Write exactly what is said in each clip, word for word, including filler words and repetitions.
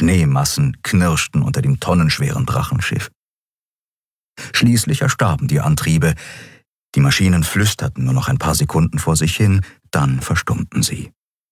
Schneemassen knirschten unter dem tonnenschweren Drachenschiff. Schließlich erstarben die Antriebe. Die Maschinen flüsterten nur noch ein paar Sekunden vor sich hin, dann verstummten sie.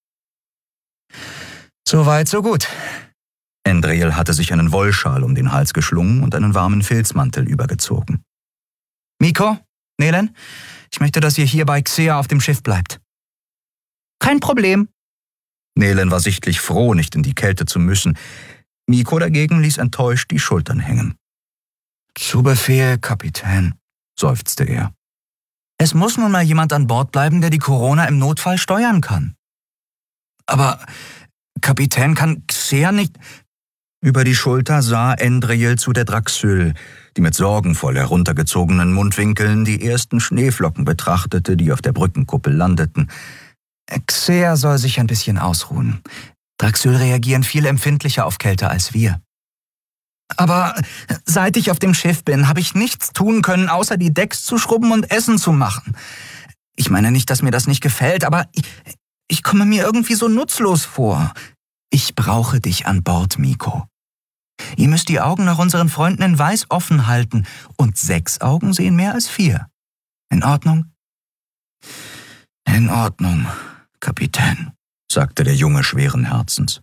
So weit, so gut. Endril hatte sich einen Wollschal um den Hals geschlungen und einen warmen Filzmantel übergezogen. Miko, Nelen, ich möchte, dass ihr hier bei Xea auf dem Schiff bleibt. Kein Problem. Nelen war sichtlich froh, nicht in die Kälte zu müssen. Miko dagegen ließ enttäuscht die Schultern hängen. Zu Befehl, Kapitän, seufzte er. Es muss nun mal jemand an Bord bleiben, der die Corona im Notfall steuern kann. Aber Kapitän kann Xea nicht... Über die Schulter sah Endril zu der Draxyl, die mit sorgenvoll heruntergezogenen Mundwinkeln die ersten Schneeflocken betrachtete, die auf der Brückenkuppel landeten. Xea soll sich ein bisschen ausruhen. Draxyl reagieren viel empfindlicher auf Kälte als wir. Aber seit ich auf dem Schiff bin, habe ich nichts tun können, außer die Decks zu schrubben und Essen zu machen. Ich meine nicht, dass mir das nicht gefällt, aber ich, ich komme mir irgendwie so nutzlos vor. Ich brauche dich an Bord, Miko. Ihr müsst die Augen nach unseren Freunden in Weiß offen halten und sechs Augen sehen mehr als vier. In Ordnung? In Ordnung, Kapitän, sagte der Junge schweren Herzens.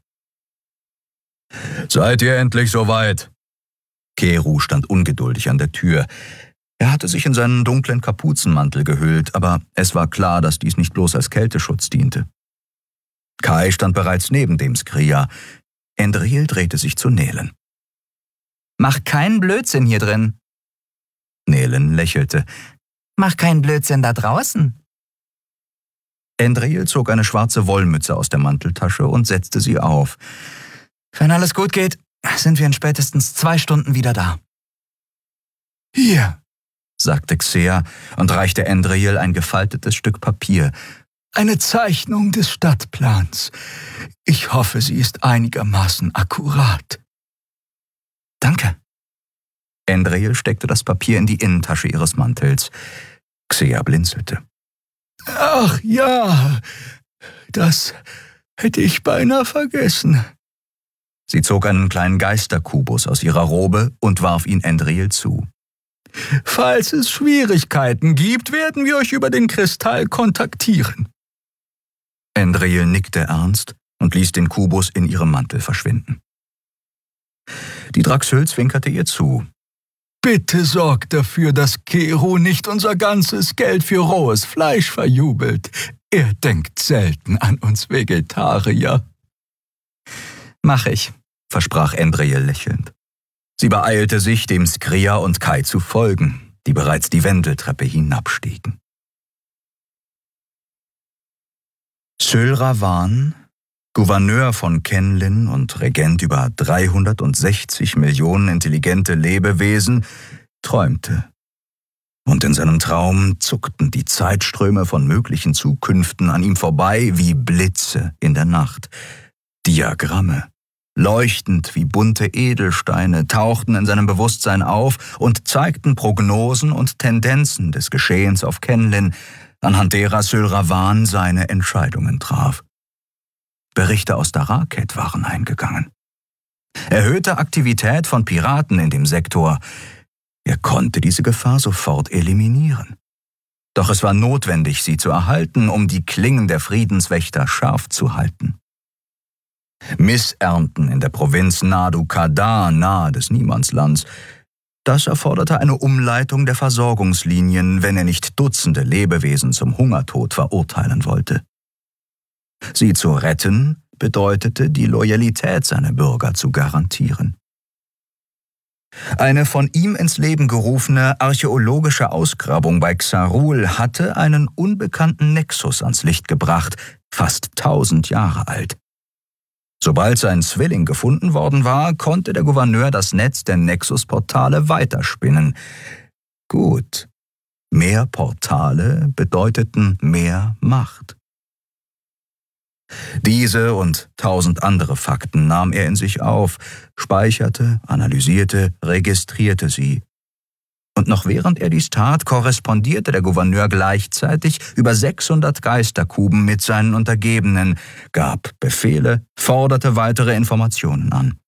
Seid ihr endlich soweit? Keru stand ungeduldig an der Tür. Er hatte sich in seinen dunklen Kapuzenmantel gehüllt, aber es war klar, dass dies nicht bloß als Kälteschutz diente. Kai stand bereits neben dem Skria. Endril drehte sich zu Nelen. Mach keinen Blödsinn hier drin. Nelen lächelte. Mach keinen Blödsinn da draußen. Endril zog eine schwarze Wollmütze aus der Manteltasche und setzte sie auf. Wenn alles gut geht, sind wir in spätestens zwei Stunden wieder da. Hier, sagte Xea und reichte Endril ein gefaltetes Stück Papier. Eine Zeichnung des Stadtplans. Ich hoffe, sie ist einigermaßen akkurat. Danke. Endril steckte das Papier in die Innentasche ihres Mantels. Xea blinzelte. Ach ja, das hätte ich beinahe vergessen. Sie zog einen kleinen Geisterkubus aus ihrer Robe und warf ihn Endril zu. Falls es Schwierigkeiten gibt, werden wir euch über den Kristall kontaktieren. Endril nickte ernst und ließ den Kubus in ihrem Mantel verschwinden. Die Draxyl zwinkerte ihr zu. Bitte sorgt dafür, dass Keru nicht unser ganzes Geld für rohes Fleisch verjubelt. Er denkt selten an uns Vegetarier. Mach ich, versprach Endril lächelnd. Sie beeilte sich, dem Skria und Kai zu folgen, die bereits die Wendeltreppe hinabstiegen. Syl Ravan, Gouverneur von Kenlin und Regent über dreihundertsechzig Millionen intelligente Lebewesen, träumte. Und in seinem Traum zuckten die Zeitströme von möglichen Zukünften an ihm vorbei wie Blitze in der Nacht. Diagramme, leuchtend wie bunte Edelsteine, tauchten in seinem Bewusstsein auf und zeigten Prognosen und Tendenzen des Geschehens auf Kenlin, anhand derer Syl Ravan seine Entscheidungen traf. Berichte aus Daraket waren eingegangen. Erhöhte Aktivität von Piraten in dem Sektor. Er konnte diese Gefahr sofort eliminieren. Doch es war notwendig, sie zu erhalten, um die Klingen der Friedenswächter scharf zu halten. Missernten in der Provinz Nadu Kadar nahe des Niemandslands. Das erforderte eine Umleitung der Versorgungslinien, wenn er nicht Dutzende Lebewesen zum Hungertod verurteilen wollte. Sie zu retten bedeutete, die Loyalität seiner Bürger zu garantieren. Eine von ihm ins Leben gerufene archäologische Ausgrabung bei Xarul hatte einen unbekannten Nexus ans Licht gebracht, fast tausend Jahre alt. Sobald sein Zwilling gefunden worden war, konnte der Gouverneur das Netz der Nexus-Portale weiterspinnen. Gut, mehr Portale bedeuteten mehr Macht. Diese und tausend andere Fakten nahm er in sich auf, speicherte, analysierte, registrierte sie. Und noch während er dies tat, korrespondierte der Gouverneur gleichzeitig über sechshundert Geisterkuben mit seinen Untergebenen, gab Befehle, forderte weitere Informationen an.